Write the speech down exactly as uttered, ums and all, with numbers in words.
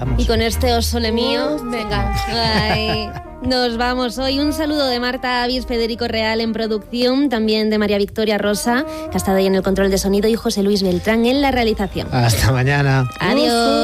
vamos. Y con este Os Sole Mío, venga. Ay, nos vamos hoy. Un saludo de Marta Avis, Federico Real en producción, también de María Victoria Rosa, que ha estado ahí en el control de sonido, y José Luis Beltrán en la realización. Hasta mañana. Adiós.